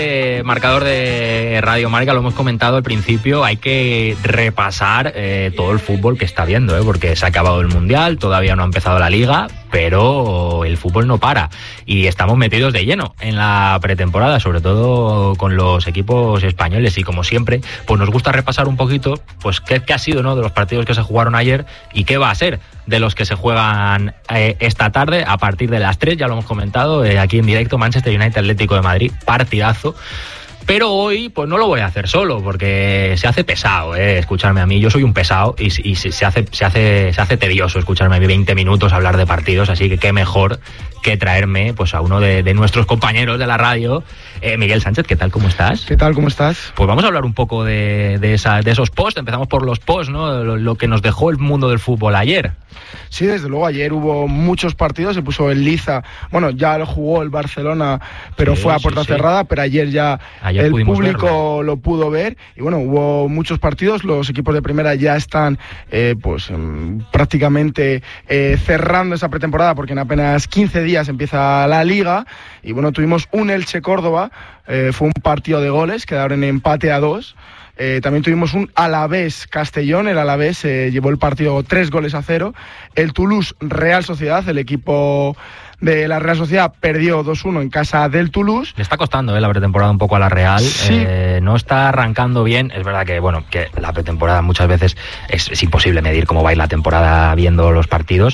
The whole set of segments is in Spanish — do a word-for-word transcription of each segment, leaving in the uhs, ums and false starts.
Eh, marcador de Radio Marca, lo hemos comentado al principio, hay que repasar eh, todo el fútbol que está viendo, eh, porque se ha acabado el Mundial, todavía no ha empezado la Liga, pero el fútbol no para y estamos metidos de lleno en la pretemporada, sobre todo con los equipos españoles, y como siempre, pues nos gusta repasar un poquito pues qué, qué ha sido, ¿no?, de los partidos que se jugaron ayer y qué va a ser de los que se juegan eh, esta tarde a partir de las tres, ya lo hemos comentado, eh, aquí en directo, Manchester United Atlético de Madrid, partidazo. Pero hoy pues no lo voy a hacer solo, porque se hace pesado, eh, escucharme a mí. Yo soy un pesado y, y se, se hace se hace se hace tedioso escucharme a mí veinte minutos hablar de partidos, así que qué mejor que traerme pues a uno de, de nuestros compañeros de la radio, eh, Miguel Sánchez. ¿Qué tal? ¿Cómo estás? ¿Qué tal? ¿Cómo estás? Pues vamos a hablar un poco de, de, esa, de esos posts. Empezamos por los posts, ¿no? Lo, lo que nos dejó el mundo del fútbol ayer. Sí, desde luego, ayer hubo muchos partidos, se puso el Liza, bueno, ya lo jugó el Barcelona, pero sí, fue a puerta sí, cerrada, sí. Pero ayer ya ayer el público verlo. lo pudo ver, y bueno, hubo muchos partidos, los equipos de primera ya están eh, pues um, prácticamente eh, cerrando esa pretemporada, porque en apenas quince días empieza la Liga, y bueno, tuvimos un Elche-Córdoba, eh, fue un partido de goles, quedaron en empate a dos. Eh, también tuvimos un Alavés-Castellón, el Alavés eh, llevó el partido tres goles a cero. El Toulouse-Real Sociedad, el equipo de la Real Sociedad perdió dos uno en casa del Toulouse. Le está costando eh, la pretemporada un poco a la Real, sí. eh, no está arrancando bien. Es verdad que bueno que la pretemporada muchas veces es, es imposible medir cómo va a ir la temporada viendo los partidos,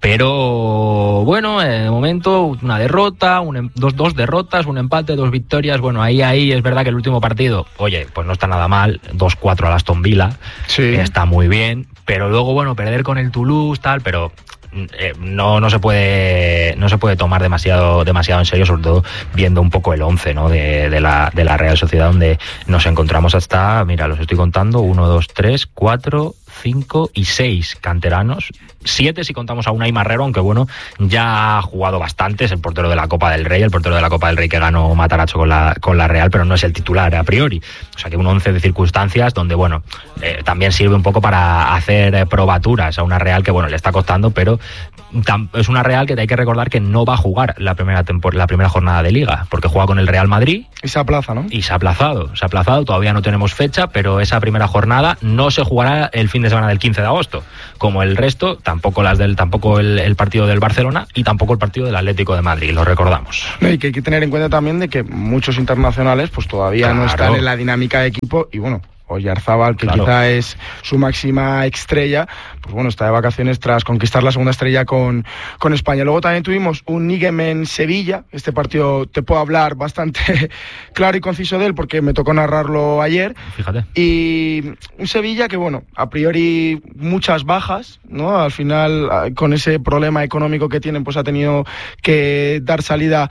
pero bueno, de momento una derrota, un, dos, dos derrotas, un empate, dos victorias. Bueno, ahí ahí es verdad que el último partido, oye, pues no está nada mal, dos cuatro al Aston Villa, sí. Está muy bien, pero luego bueno, perder con el Toulouse, tal, pero Eh, no no se puede no se puede tomar demasiado demasiado en serio, sobre todo viendo un poco el once, ¿no?, de, de la de la Real Sociedad, donde nos encontramos hasta, mira, los estoy contando, uno, dos, tres, cuatro, cinco y seis canteranos, siete si contamos a Unai Marrero, aunque bueno, ya ha jugado bastante, es el portero de la Copa del Rey, el portero de la Copa del Rey que ganó Matarazzo con la con la Real, pero no es el titular a priori, o sea que un once de circunstancias donde bueno, eh, también sirve un poco para hacer eh, probaturas a una Real que bueno, le está costando, pero es una Real que te hay que recordar que no va a jugar la primera tempor- la primera jornada de Liga, porque juega con el Real Madrid y se aplaza, ¿no? Y se ha aplazado, se ha aplazado, todavía no tenemos fecha, pero esa primera jornada no se jugará el fin de semana del quince de agosto, como el resto, tampoco las del tampoco el, el partido del Barcelona y tampoco el partido del Atlético de Madrid, lo recordamos. Y que hay que tener en cuenta también de que muchos internacionales pues todavía claro. no están en la dinámica de equipo, y bueno, Oyarzábal, que claro. quizá es su máxima estrella, pues bueno, está de vacaciones tras conquistar la segunda estrella con, con España. Luego también tuvimos un Nîmes-Sevilla, este partido te puedo hablar bastante claro y conciso de él, porque me tocó narrarlo ayer. Fíjate. Y un Sevilla que, bueno, a priori muchas bajas, ¿no? Al final, con ese problema económico que tienen, pues ha tenido que dar salida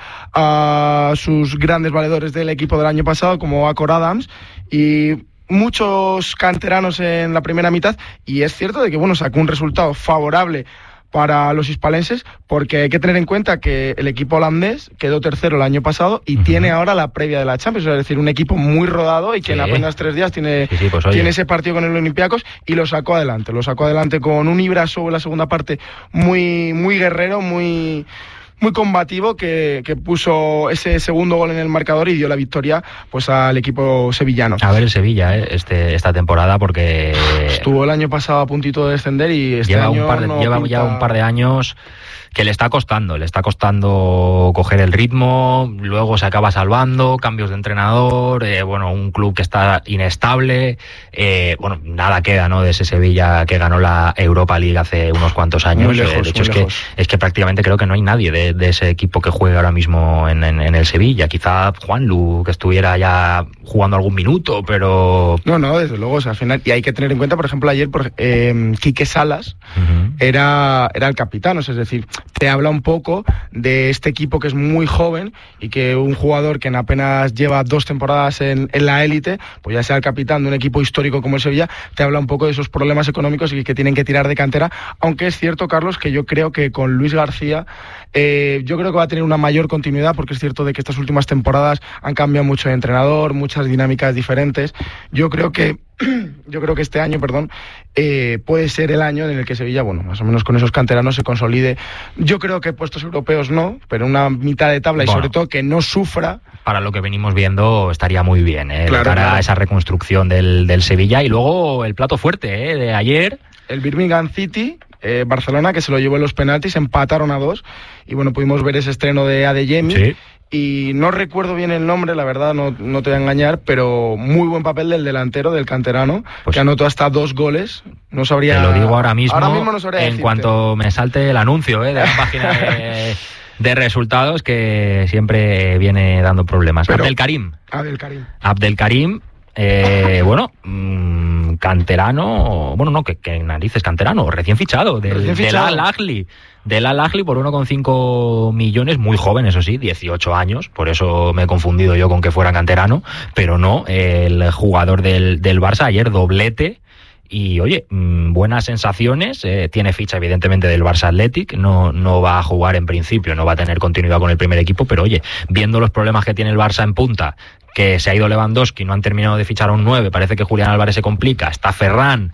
a sus grandes valedores del equipo del año pasado, como Acor Adams, y muchos canteranos en la primera mitad, y es cierto de que bueno, sacó un resultado favorable para los hispalenses, porque hay que tener en cuenta que el equipo holandés quedó tercero el año pasado y uh-huh. tiene ahora la previa de la Champions, es decir, un equipo muy rodado y que sí. en apenas tres días tiene, sí, sí, pues, tiene ese partido con el Olympiacos, y lo sacó adelante, lo sacó adelante con un Ibrahimovic en la segunda parte muy, muy guerrero, muy... muy combativo, que, que puso ese segundo gol en el marcador y dio la victoria pues al equipo sevillano. A ver el Sevilla eh, este, esta temporada, porque estuvo el año pasado a puntito de descender y este lleva año un par de, no lleva pinta... ya un par de años que le está costando, le está costando coger el ritmo, luego se acaba salvando, cambios de entrenador, eh, bueno, un club que está inestable, eh, bueno, nada queda, ¿no?, de ese Sevilla que ganó la Europa League hace unos cuantos años. Muy lejos, eh, de hecho, muy es lejos. que es que prácticamente creo que no hay nadie de, de ese equipo que juegue ahora mismo en, en, en el Sevilla. Quizá Juanlu, que estuviera ya jugando algún minuto, pero... No, no, desde luego, o sea, al final, y hay que tener en cuenta, por ejemplo, ayer por, eh, Quique Salas uh-huh. era, era el capitán, o sea, es decir, te habla un poco de este equipo que es muy joven y que un jugador que en apenas lleva dos temporadas en, en la élite, pues ya sea el capitán de un equipo histórico como el Sevilla, te habla un poco de esos problemas económicos y que tienen que tirar de cantera, aunque es cierto, Carlos, que yo creo que con Luis García eh, yo creo que va a tener una mayor continuidad, porque es cierto de que estas últimas temporadas han cambiado mucho de entrenador, muchas dinámicas diferentes. Yo creo que yo creo que este año, perdón, eh, puede ser el año en el que Sevilla, bueno, más o menos con esos canteranos se consolide. Yo creo que puestos europeos no, pero una mitad de tabla y bueno, sobre todo que no sufra. Para lo que venimos viendo estaría muy bien, ¿eh? Claro, de cara claro. a esa reconstrucción del, del Sevilla. Y luego el plato fuerte, ¿eh? De ayer. El Birmingham City, eh, Barcelona, que se lo llevó en los penaltis, empataron a dos. Y bueno, pudimos ver ese estreno de Adeyemi. Sí. Y no recuerdo bien el nombre, la verdad, no, no te voy a engañar, pero muy buen papel del delantero, del canterano, pues, que anotó hasta dos goles. No sabría... Te lo digo ahora mismo, ahora mismo no sabría en decirte. Cuanto me salte el anuncio, ¿eh? De la página de, de resultados, que siempre viene dando problemas. Pero, Abdelkarim. Abdelkarim. Abdelkarim, eh, bueno... Mmm, canterano, bueno, no, que, que narices canterano, recién fichado, del, recién fichado. del Al-Ahly, del Al-Ahly por uno coma cinco millones, muy joven, eso sí, dieciocho años, por eso me he confundido yo con que fuera canterano, pero no, el jugador del, del Barça, ayer doblete, y oye, mmm, buenas sensaciones, eh, tiene ficha evidentemente del Barça Athletic, no, no va a jugar en principio, no va a tener continuidad con el primer equipo, pero oye, viendo los problemas que tiene el Barça en punta, que se ha ido Lewandowski, no han terminado de fichar a un nueve, parece que Julián Álvarez se complica, está Ferran,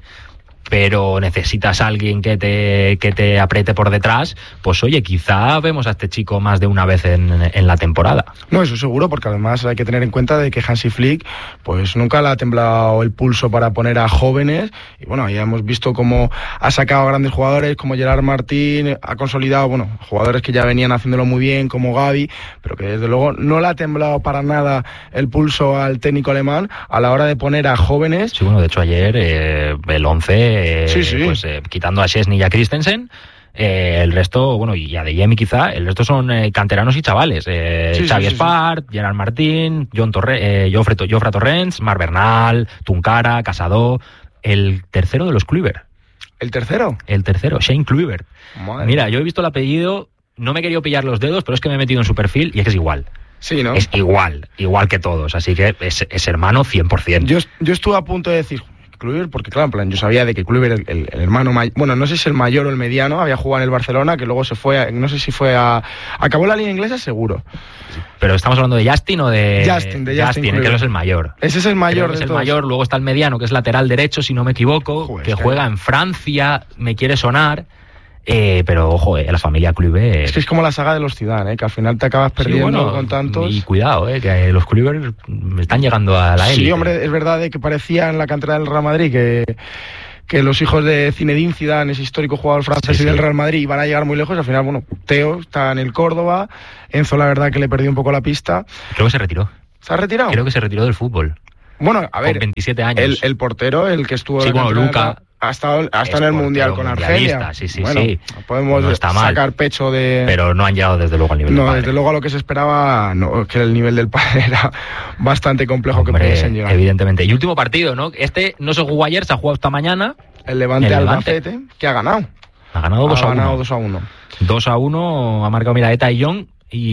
pero necesitas a alguien que te, que te apriete por detrás, pues oye, quizá vemos a este chico más de una vez en, en la temporada. No, eso seguro, porque además hay que tener en cuenta de que Hansi Flick pues nunca le ha temblado el pulso para poner a jóvenes, y bueno, ya hemos visto cómo ha sacado a grandes jugadores como Gerard Martín, ha consolidado, bueno, jugadores que ya venían haciéndolo muy bien como Gavi, pero que desde luego no le ha temblado para nada el pulso al técnico alemán a la hora de poner a jóvenes. Sí, bueno, de hecho ayer eh, el once Eh, sí, sí. Pues eh, quitando a Szczesny y a Christensen, eh, el resto, bueno, y a Adeyemi quizá, el resto son eh, canteranos y chavales. Eh, sí, Xavi sí, sí, Espart, sí. Gerard Martín, John Torre, eh, Jofre, Jofre Torrents, Marc Bernal, Tunkara, Casado, el tercero de los Kluivert. ¿El tercero? El tercero, Shane Kluivert. Madre. Mira, yo he visto el apellido, no me he querido pillar los dedos, pero es que me he metido en su perfil y es que es igual. Sí, ¿no? Es igual, igual que todos, así que es, es hermano cien por ciento. Yo, yo estuve a punto de decir Kluivert, porque claro, en plan, yo sabía de que Kluivert, el, el, el hermano mayor, bueno, no sé si es el mayor o el mediano, había jugado en el Barcelona, que luego se fue, a, no sé si fue a... Acabó la liga inglesa, seguro. Pero estamos hablando de Justin o de... Justin, de Justin, Justin, Kluivert. que es el mayor. Ese es el mayor. Creo que es de el todos. mayor, luego está el mediano, que es lateral derecho, si no me equivoco, Joder, que es que juega hay... en Francia, me quiere sonar... Eh, pero ojo, eh, la familia Kluivert... Es que es como la saga de los Zidane, eh, que al final te acabas perdiendo, sí, bueno, con tantos... Y cuidado, eh, que los Kluivert están llegando a la élite. Sí, hombre, es verdad de que parecía en la cantera del Real Madrid que, que los hijos de Zinedine Zidane, ese histórico jugador francés, sí, sí. y del Real Madrid, iban a llegar muy lejos. Al final, bueno, Teo está en el Córdoba, Enzo la verdad que le perdió un poco la pista. Creo que se retiró. ¿Se ha retirado? Creo que se retiró del fútbol. Bueno, a ver, con veintisiete años. El, el portero, el que estuvo... Sí, bueno, Luca... Ha estado, ha estado en el Mundial con Argelia. Sí, sí, bueno, sí. Podemos no está mal, sacar pecho de... Pero no han llegado desde luego al nivel no, del padre. Desde luego a lo que se esperaba, no, que el nivel del padre era bastante complejo. Hombre, que pudiesen llegar. Evidentemente. Y último partido, ¿no? Este no se jugó ayer, se ha jugado esta mañana. El Levante Albacete, que ha ganado. Ha ganado dos a uno. Ha ganado dos a uno. dos a uno, ha marcado Miraeta y Young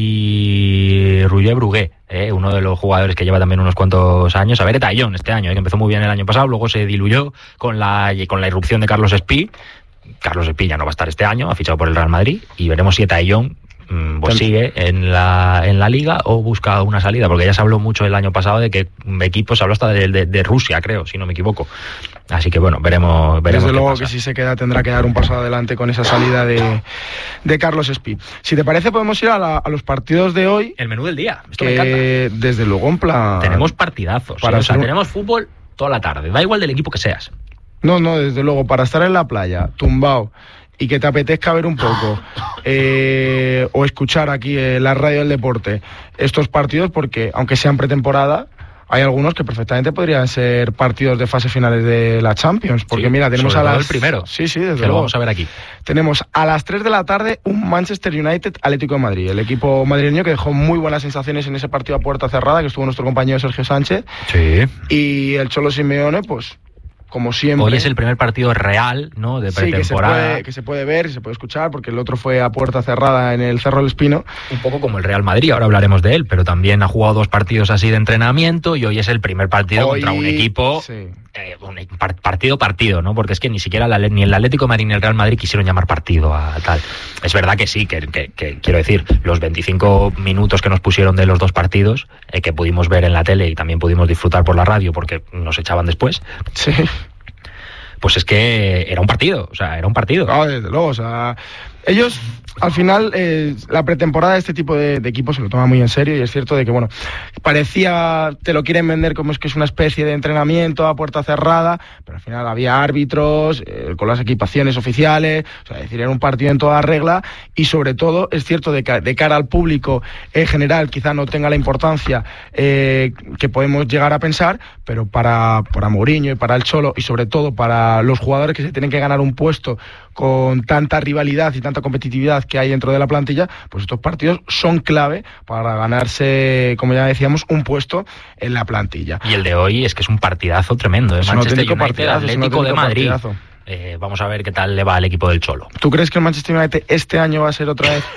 y Roger Brugué, eh, uno de los jugadores que lleva también unos cuantos años. A ver, Taillón este año, eh, que empezó muy bien el año pasado, luego se diluyó con la, con la irrupción de Carlos Espí. Carlos Espí ya no va a estar este año, ha fichado por el Real Madrid, y veremos si Taillón mmm, pues sigue en la, en la liga o busca una salida, porque ya se habló mucho el año pasado de que equipos, se habló hasta de, de, de Rusia, creo, si no me equivoco. Así que bueno, veremos, veremos. Desde luego pasa. Que si se queda tendrá que dar un paso adelante con esa salida de, de Carlos Espí. Si te parece podemos ir a, la, a los partidos de hoy. El menú del día, esto que, me encanta. Desde luego en plan... Tenemos partidazos, para ¿sí? O sea, un... tenemos fútbol toda la tarde, da igual del equipo que seas. No, no, desde luego, para estar en la playa, tumbado, y que te apetezca ver un poco eh, o escuchar aquí en la radio del deporte estos partidos, porque aunque sean pretemporada, hay algunos que perfectamente podrían ser partidos de fase finales de la Champions, porque sí, mira, tenemos a las... el primero. Sí, sí, desde que luego. Lo vamos a ver aquí. Tenemos a las tres de la tarde un Manchester United Atlético de Madrid, el equipo madrileño que dejó muy buenas sensaciones en ese partido a puerta cerrada, que estuvo nuestro compañero Sergio Sánchez. Sí. Y el Cholo Simeone, pues... como siempre. Hoy es el primer partido real, ¿no?, de pretemporada. Sí, que se puede, que se puede ver, se puede escuchar, porque el otro fue a puerta cerrada en el Cerro del Espino. Un poco como el Real Madrid, ahora hablaremos de él, pero también ha jugado dos partidos así de entrenamiento y hoy es el primer partido hoy, contra un equipo... Sí. Eh, un partido partido, ¿no? Porque es que ni siquiera la, ni el Atlético de Madrid ni el Real Madrid quisieron llamar partido a tal. Es verdad que sí, que, que, que quiero decir, los veinticinco minutos que nos pusieron de los dos partidos, eh, que pudimos ver en la tele y también pudimos disfrutar por la radio porque nos echaban después. Sí. Pues es que era un partido, o sea, era un partido. No, desde luego, o sea, ellos al final eh, la pretemporada de este tipo de, de equipos se lo toma muy en serio y es cierto de que, bueno, parecía, te lo quieren vender como es que es una especie de entrenamiento a puerta cerrada, pero al final había árbitros eh, con las equipaciones oficiales, o sea, es decir, era un partido en toda regla y sobre todo es cierto de, de cara al público en general quizá no tenga la importancia eh, que podemos llegar a pensar, pero para, para Mourinho y para el Cholo y sobre todo para los jugadores que se tienen que ganar un puesto con tanta rivalidad y tanta competitividad que hay dentro de la plantilla, pues estos partidos son clave para ganarse, como ya decíamos, un puesto en la plantilla. Y el de hoy es que es un partidazo tremendo, ¿eh? Es Manchester United, partidazo, Atlético de Madrid. Eh, vamos a ver qué tal le va al equipo del Cholo. ¿Tú crees que el Manchester United este año va a ser otra vez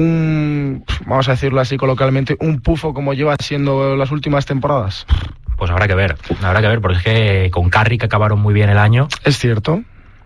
un, vamos a decirlo así coloquialmente, un pufo como lleva siendo las últimas temporadas? Pues habrá que ver, habrá que ver, porque es que con Carrick acabaron muy bien el año. Es cierto.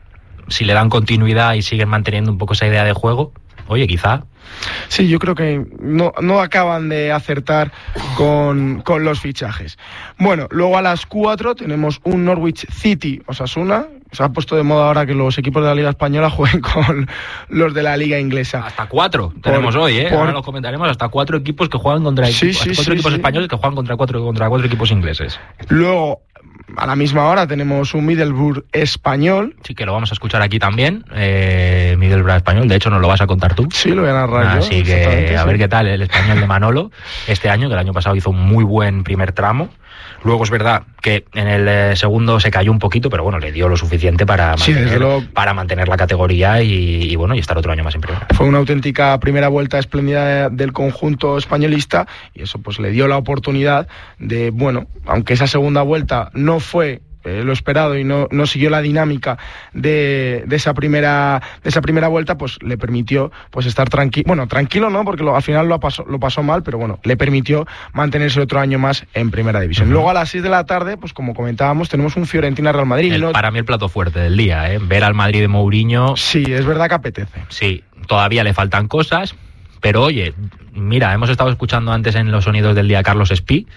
Si le dan continuidad y siguen manteniendo un poco esa idea de juego, oye, quizá. Sí, yo creo que no, no acaban de acertar con, con los fichajes. Bueno, luego a las cuatro tenemos un Norwich City Osasuna. Se ha puesto de moda ahora que los equipos de la Liga Española jueguen con los de la Liga Inglesa. Hasta cuatro tenemos por, hoy, ¿eh? Por... Ahora lo comentaremos. Hasta cuatro equipos que juegan contra sí, equipos, sí, cuatro sí, equipos sí. españoles que juegan contra cuatro, contra cuatro equipos ingleses. Luego, a la misma hora tenemos un Middlesbrough español. Sí, que lo vamos a escuchar aquí también. Eh, Middlesbrough español. De hecho, nos lo vas a contar tú. Sí, lo voy a narrar yo. Así que a ver qué tal el español de Manolo este año, que el año pasado hizo un muy buen primer tramo. Luego es verdad que en el eh, segundo se cayó un poquito, pero bueno, le dio lo suficiente para mantener, sí, lo... para mantener la categoría y, y bueno, y estar otro año más en primera. Fue una auténtica primera vuelta espléndida del conjunto españolista y eso pues le dio la oportunidad de, bueno, aunque esa segunda vuelta no fue Eh, lo esperado y no, no siguió la dinámica de, de esa primera de esa primera vuelta, pues le permitió pues estar tranquilo, bueno, tranquilo no, porque lo, al final lo pasó, lo pasó mal, pero bueno, le permitió mantenerse otro año más en primera división. Uh-huh. Luego a las seis de la tarde, pues como comentábamos, tenemos un Fiorentina-Real Madrid. El, ¿no? Para mí el plato fuerte del día, ¿eh? Ver al Madrid de Mourinho. Sí, es verdad que apetece. Sí, todavía le faltan cosas, pero oye, mira, hemos estado escuchando antes en los sonidos del día a Carlos Espí.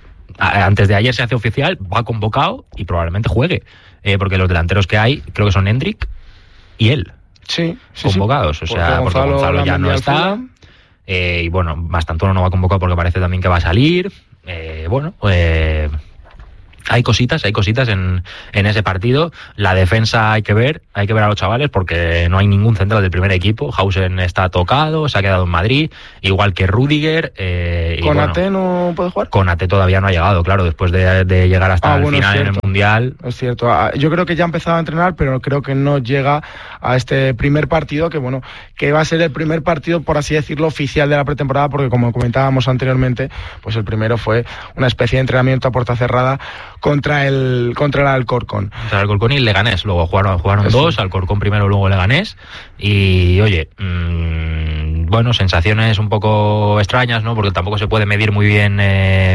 Antes de ayer se hace oficial, va convocado y probablemente juegue, eh, porque los delanteros que hay creo que son Hendrik y él, sí, sí convocados, sí. O sea, porque Gonzalo, porque Gonzalo ya no está, eh, y bueno, Mastantuono no va convocado porque parece también que va a salir, eh, bueno, eh, hay cositas, hay cositas en, en ese partido. La defensa hay que ver, hay que ver a los chavales porque no hay ningún central del primer equipo. Hausen está tocado, se ha quedado en Madrid, igual que Rüdiger. Eh, ¿Konate bueno, no puede jugar? Konate todavía no ha llegado, claro, después de, de llegar hasta ah, el bueno, final en el Mundial. Es cierto, yo creo que ya ha empezado a entrenar, pero creo que no llega a este primer partido, que bueno, que va a ser el primer partido, por así decirlo, oficial de la pretemporada, porque como comentábamos anteriormente, pues el primero fue una especie de entrenamiento a puerta cerrada contra el contra el Alcorcón. Contra el Alcorcón y el Leganés. Luego jugaron, jugaron dos, Alcorcón primero, luego Leganés. Y oye, mmm, bueno, sensaciones un poco extrañas, ¿no? Porque tampoco se puede medir muy bien eh,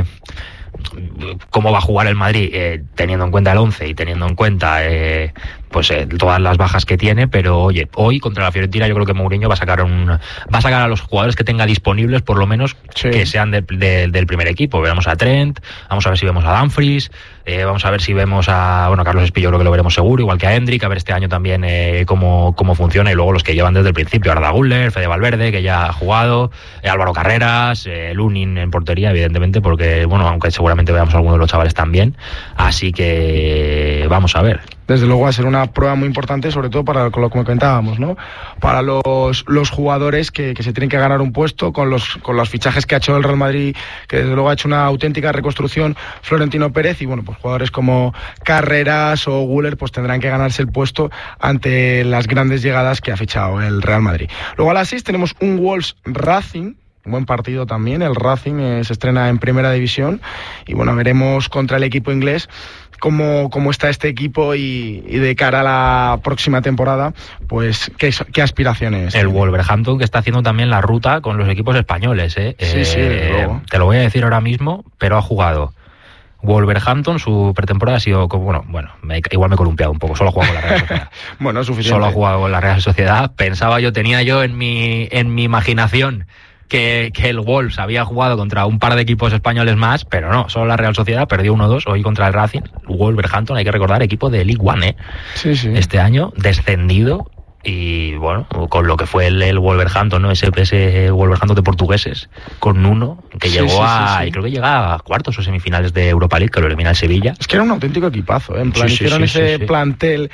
cómo va a jugar el Madrid, eh, teniendo en cuenta el once y teniendo en cuenta eh, pues eh, todas las bajas que tiene, pero oye, hoy contra la Fiorentina yo creo que Mourinho va a sacar un va a sacar a los jugadores que tenga disponibles, por lo menos sí. que sean de, de, del primer equipo. Veremos a Trent, vamos a ver si vemos a Dumfries, eh, vamos a ver si vemos a bueno a Carlos Espí, yo creo que lo veremos seguro, igual que a Hendrik, a ver este año también eh, cómo, cómo funciona, y luego los que llevan desde el principio, Arda Güler, Fede Valverde, que ya ha jugado, eh, Álvaro Carreras, eh, Lunin en portería, evidentemente, porque bueno, aunque seguramente veamos a alguno de los chavales también, así que vamos a ver. Desde luego va a ser una prueba muy importante, sobre todo para lo que comentábamos, ¿no? Para los, los jugadores que, que se tienen que ganar un puesto con los, con los fichajes que ha hecho el Real Madrid, que desde luego ha hecho una auténtica reconstrucción Florentino Pérez, y bueno, pues jugadores como Carreras o Güler pues tendrán que ganarse el puesto ante las grandes llegadas que ha fichado el Real Madrid. Luego a las seis tenemos un Wolves Racing. Un buen partido también, el Racing eh, se estrena en primera división y bueno, veremos contra el equipo inglés cómo, cómo está este equipo y, y de cara a la próxima temporada, pues qué, qué aspiraciones. El Wolverhampton, que está haciendo también la ruta con los equipos españoles, ¿eh? Sí, sí, eh, luego. Te lo voy a decir ahora mismo, pero ha jugado Wolverhampton, su pretemporada ha sido como, bueno, bueno, me, igual me he columpiado un poco, solo ha jugado con la Real Sociedad. Bueno, suficiente. Solo ha jugado con la Real Sociedad. Pensaba yo, tenía yo en mi, en mi imaginación que, que el Wolves había jugado contra un par de equipos españoles más, pero no, solo la Real Sociedad perdió uno dos hoy contra el Racing. Wolverhampton, hay que recordar, equipo de League One, ¿eh? Sí, sí. Este año, descendido. Y bueno, con lo que fue el, el Wolverhampton, ¿no? Ese, ese Wolverhampton de portugueses, con Nuno, que sí, llegó sí, a, sí, sí. y creo que llega a cuartos o semifinales de Europa League, que lo elimina el Sevilla. Es que era un auténtico equipazo, ¿eh? En plan, sí, sí, hicieron sí, ese sí, sí. plantel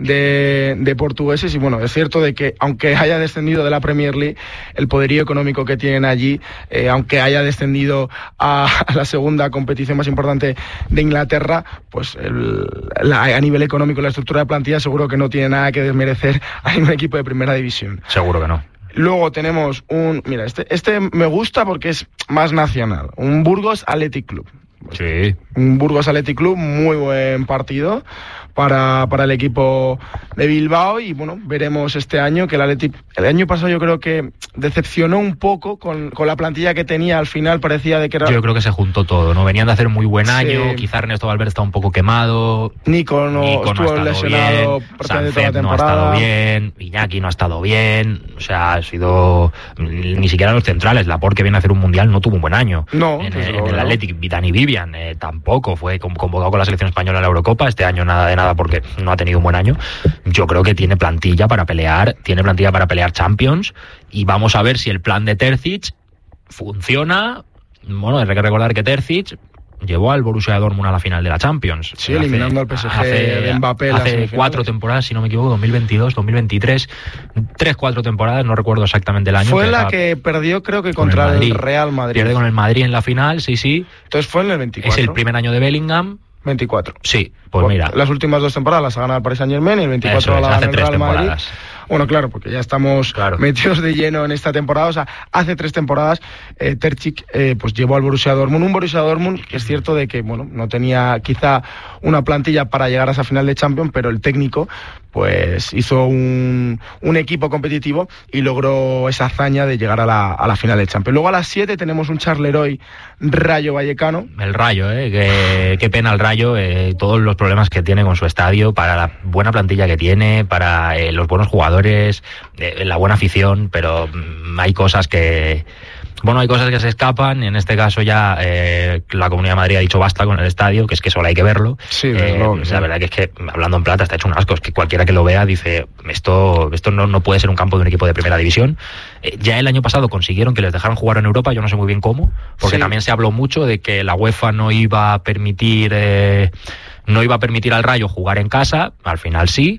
de, de portugueses y bueno, es cierto de que aunque haya descendido de la Premier League, el poderío económico que tienen allí, eh, aunque haya descendido a, a la segunda competición más importante de Inglaterra, pues el, la, a nivel económico la estructura de plantilla seguro que no tiene nada que desmerecer a ningún equipo de primera división. Seguro que no. Luego tenemos un... Mira, este, este me gusta porque es más nacional. Un Burgos Athletic Club. Sí. Un Burgos Athletic Club, muy buen partido para, para el equipo de Bilbao y bueno, veremos este año que el Athletic, el año pasado yo creo que decepcionó un poco con, con la plantilla que tenía, al final parecía de que era... Yo creo que se juntó todo, ¿no? Venían de hacer muy buen año, Sí. quizá Ernesto Valverde está un poco quemado, Nico no Nico estuvo no ha estado lesionado bien, prácticamente toda la Sánchez no ha estado temporada. bien, Iñaki no ha estado bien, o sea, ha sido ni siquiera los centrales, Laporte, que viene a hacer un mundial, no tuvo un buen año. No, en, desde en luego el no. Athletic, Dani Vivian eh, tampoco fue convocado con la selección española en la Eurocopa, este año nada de nada porque no ha tenido un buen año. Yo creo que tiene plantilla para pelear, tiene plantilla para pelear Champions y vamos a ver si el plan de Terzic funciona. Bueno, hay que recordar que Terzic llevó al Borussia Dortmund a la final de la Champions. Sí, eliminando al P S G hace, de Mbappé en las hace semifinales. cuatro temporadas, si no me equivoco, dos mil veintidós, dos mil veintitrés, tres, cuatro temporadas, no recuerdo exactamente el año. Fue la era, que perdió creo que con contra el el, Madrid. Real Madrid. Pierde con el Madrid en la final, sí, sí. Entonces fue en el veinticuatro. Es el primer año de Bellingham. veinticuatro. Sí, pues mira. Las últimas dos temporadas las ha ganado el Paris Saint-Germain y el veinticuatro Eso es, la hace gana el tres Real Madrid. temporadas. Bueno, claro, porque ya estamos Claro. metidos de lleno en esta temporada. O sea, hace tres temporadas eh, Terzic eh, pues llevó al Borussia Dortmund. Un Borussia Dortmund que es cierto de que bueno no tenía quizá una plantilla para llegar a esa final de Champions, pero el técnico pues hizo un, un equipo competitivo y logró esa hazaña de llegar a la, a la final de Champions. Luego a las siete tenemos un Charleroi Rayo Vallecano. El Rayo, ¿eh? Qué, qué pena el Rayo, eh, todos los problemas que tiene con su estadio, para la buena plantilla que tiene, para eh, los buenos jugadores, eh, la buena afición, pero mm, hay cosas que... Bueno, hay cosas que se escapan, en este caso ya eh, la Comunidad de Madrid ha dicho basta con el estadio, que es que solo hay que verlo. Sí, eh, luego, la sí. verdad que es que, hablando en plata, está hecho un asco, es que cualquiera que lo vea dice, esto esto no, no puede ser un campo de un equipo de primera división. Eh, ya el año pasado consiguieron que les dejaran jugar en Europa, yo no sé muy bien cómo, porque Sí. también se habló mucho de que la UEFA no iba a permitir, eh, no iba a permitir al Rayo jugar en casa, al final sí,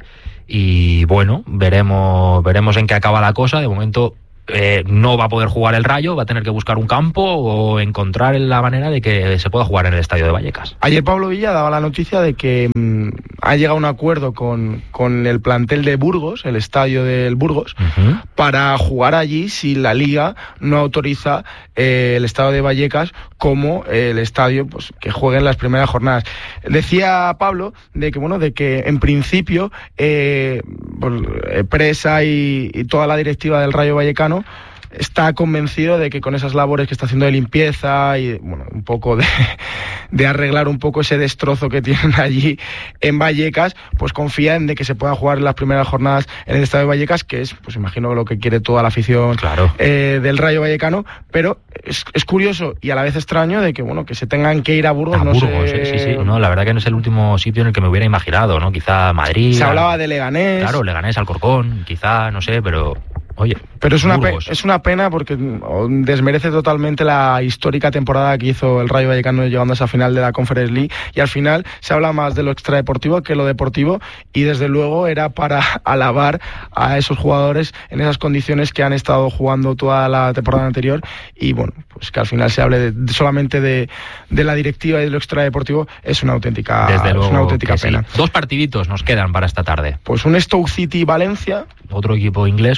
y bueno, veremos, veremos en qué acaba la cosa. De momento Eh, no va a poder jugar el Rayo, va a tener que buscar un campo o encontrar la manera de que se pueda jugar en el estadio de Vallecas. Ayer Pablo Villa daba la noticia de que mmm, ha llegado a un acuerdo con, con el plantel de Burgos, el estadio del Burgos, uh-huh. para jugar allí si la Liga no autoriza eh, el estadio de Vallecas como eh, el estadio pues, que juegue en las primeras jornadas. Decía Pablo de que bueno de que en principio eh, pues, Presa y, y toda la directiva del Rayo Vallecano está convencido de que con esas labores que está haciendo de limpieza y bueno, un poco de, de arreglar un poco ese destrozo que tienen allí en Vallecas, pues confía en de que se pueda jugar en las primeras jornadas en el estadio de Vallecas, que es, pues imagino lo que quiere toda la afición claro. eh, del Rayo Vallecano, pero es, es curioso y a la vez extraño de que bueno que se tengan que ir a Burgos. A no Burgos, sé... sí, sí, no, la verdad que no es el último sitio en el que me hubiera imaginado, ¿no? Quizá Madrid. Se hablaba de Leganés. Claro, Leganés, Alcorcón, quizá, no sé, pero... Oye, pero es una, pe- Burgos. es una pena porque desmerece totalmente la histórica temporada que hizo el Rayo Vallecano llegando a esa final de la Conference League, y al final se habla más de lo extradeportivo que lo deportivo, y desde luego era para alabar a esos jugadores en esas condiciones que han estado jugando toda la temporada anterior, y bueno, pues que al final se hable de, de, solamente de, de la directiva y de lo extradeportivo es una auténtica, desde es luego una auténtica que pena. Sí. Dos partiditos nos quedan para esta tarde. Pues un Stoke City Valencia. Otro equipo inglés contra otro equipo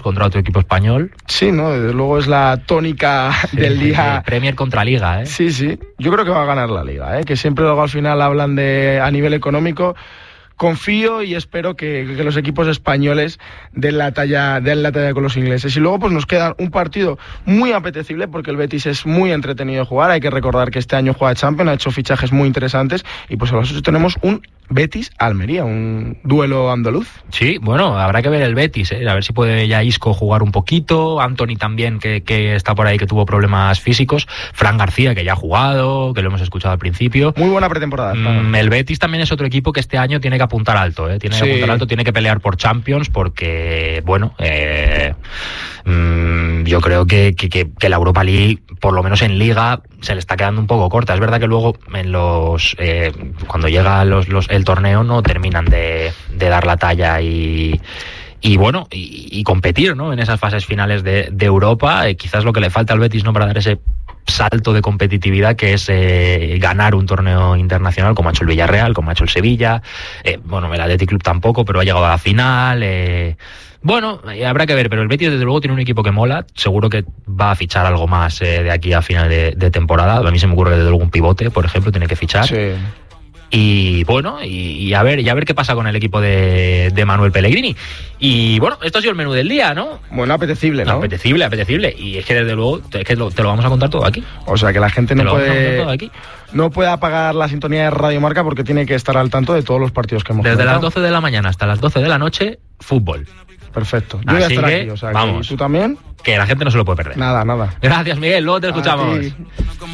equipo español. Sí, no, desde luego es la tónica sí, del día. De Premier contra Liga, ¿eh? Sí, sí, yo creo que va a ganar la Liga, ¿eh? Que siempre luego al final hablan de a nivel económico. Confío y espero que, que los equipos españoles den la talla, den la talla con los ingleses. Y luego pues nos queda un partido muy apetecible porque el Betis es muy entretenido de jugar. Hay que recordar que este año juega Champions, ha hecho fichajes muy interesantes y pues a las ocho tenemos un Betis-Almería, un duelo andaluz. Sí, bueno, habrá que ver el Betis, ¿eh? A ver si puede ya Isco jugar un poquito, Anthony también, que, que está por ahí, que tuvo problemas físicos, Fran García, que ya ha jugado, que lo hemos escuchado al principio. Muy buena pretemporada. Mm, el Betis también es otro equipo que este año tiene que apuntar alto, ¿eh? Tiene que sí. apuntar alto, tiene que pelear por Champions, porque, bueno, eh, mmm, yo creo que, que, que, que la Europa League, por lo menos en Liga, se le está quedando un poco corta. Es verdad que luego en los eh, cuando llega los, los, el torneo no terminan de, de dar la talla y y bueno y, y competir, ¿no? En esas fases finales de, de Europa. Eh, quizás lo que le falta al Betis, ¿no? Para dar ese salto de competitividad, que es eh, ganar un torneo internacional, como ha hecho el Villarreal, como ha hecho el Sevilla. Eh, bueno, el Athletic Club tampoco, pero ha llegado a la final. Eh, Bueno, habrá que ver, pero el Betis desde luego tiene un equipo que mola, seguro que va a fichar algo más eh, de aquí a final de, de temporada. A mí se me ocurre que desde luego un pivote, por ejemplo, tiene que fichar. Sí. Y bueno, y, y a ver y a ver qué pasa con el equipo de, de Manuel Pellegrini. Y bueno, esto ha sido el menú del día, ¿no? Bueno, apetecible, ¿no? Apetecible, apetecible. Y es que desde luego es que lo, te lo vamos a contar todo aquí. O sea, que la gente te no lo puede... vamos a contar todo aquí. No puede apagar la sintonía de Radio Marca porque tiene que estar al tanto de todos los partidos que hemos Desde comentado. las doce de la mañana hasta las doce de la noche, fútbol. Perfecto. Yo voy a estar que, aquí, o sea, vamos. ¿y tú también? Que la gente no se lo puede perder. Nada, nada. Gracias, Miguel. Luego te escuchamos.